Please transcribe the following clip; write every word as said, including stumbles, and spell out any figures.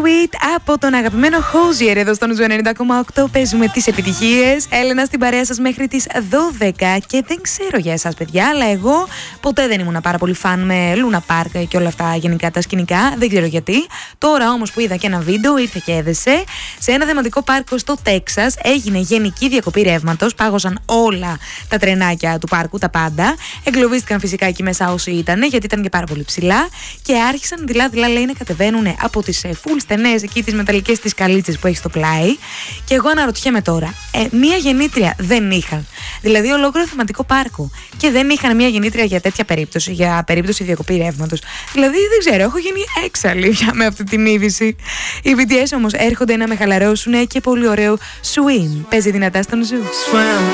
Sweet από τον αγαπημένο Hozier εδώ στον Ζου ενενήντα κόμμα οκτώ. Παίζουμε τις επιτυχίες. Έλενα στην παρέα σας μέχρι τις δώδεκα. Και δεν ξέρω για εσάς, παιδιά, αλλά εγώ ποτέ δεν ήμουν πάρα πολύ φαν με Luna Park και όλα αυτά γενικά τα σκηνικά. Δεν ξέρω γιατί. Τώρα όμως που είδα και ένα βίντεο, ήρθε και έδεσε. Σε ένα θεματικό πάρκο στο Τέξας έγινε γενική διακοπή ρεύματος. Πάγωσαν όλα τα τρενάκια του πάρκου, τα πάντα. Εγκλωβίστηκαν φυσικά εκεί μέσα όσοι ήταν, γιατί ήταν και πάρα πολύ ψηλά. Και άρχισαν δειλά-δειλά, λέει, να κατεβαίνουν από τις full στενές εκεί τις μεταλλικές τις καλίτσες που έχει στο πλάι. Και εγώ αναρωτιέμαι τώρα, ε, μία γεννήτρια δεν είχαν. Δηλαδή, ολόκληρο θεματικό πάρκο. Και δεν είχαν μία γεννήτρια για τέτοια περίπτωση, για περίπτωση διακοπή ρεύματος. Δηλαδή, δεν ξέρω, έχω γίνει έξαλλη με αυτή την είδηση. Οι μπι τι ες όμως έρχονται να με χαλαρώσουν και πολύ ωραίο swim. Παίζει δυνατά στον Ζου.